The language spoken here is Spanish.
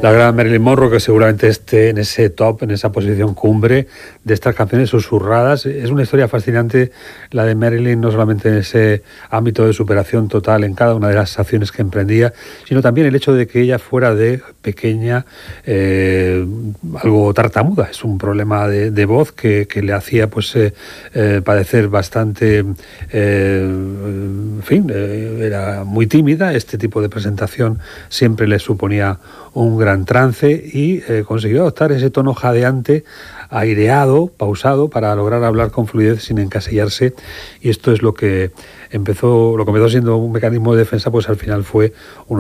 La gran Marilyn Monroe, que seguramente esté en ese top, en esa posición cumbre de estas canciones susurradas. Es una historia fascinante la de Marilyn, no solamente en ese ámbito de superación total en cada una de las acciones que emprendía, sino también el hecho de que ella fuera de pequeña algo tartamuda. Es un problema de voz que le hacía padecer bastante, era muy tímida. Este tipo de presentación siempre le suponía un gran trance y consiguió adoptar ese tono jadeante, aireado, pausado, para lograr hablar con fluidez sin encasillarse, y esto es lo que empezó siendo un mecanismo de defensa, pues al final fue uno